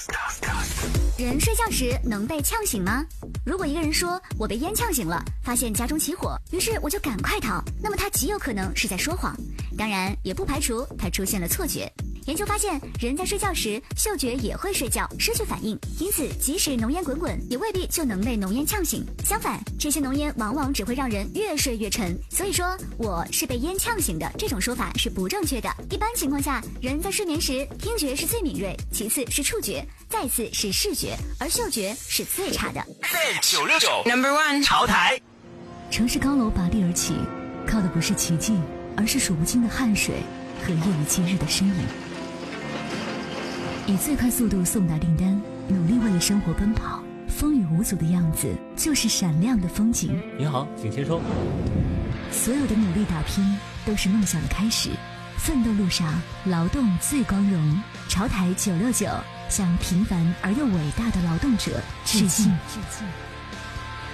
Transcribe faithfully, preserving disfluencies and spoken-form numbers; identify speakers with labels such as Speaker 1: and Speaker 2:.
Speaker 1: 人睡觉时能被呛醒吗？如果一个人说我被烟呛醒了，发现家中起火，于是我就赶快逃，那么他极有可能是在说谎，当然也不排除他出现了错觉。研究发现，人在睡觉时嗅觉也会睡觉，失去反应，因此即使浓烟滚滚，也未必就能被浓烟呛醒。相反，这些浓烟往往只会让人越睡越沉。所以说我是被烟呛醒的这种说法是不正确的。一般情况下，人在睡眠时听觉是最敏锐，其次是触觉，再次是视觉，而嗅觉是最差的。
Speaker 2: F M 九六九 Number One 潮台。
Speaker 3: 城市高楼拔地而起，靠的不是奇迹，而是数不清的汗水和夜以继日的身影。以最快速度送达订单，努力为了生活奔跑，风雨无阻的样子就是闪亮的风景。
Speaker 4: 您好，请签收。
Speaker 3: 所有的努力打拼都是梦想的开始，奋斗路上劳动最光荣。潮台九六九向平凡而又伟大的劳动者致敬。致敬。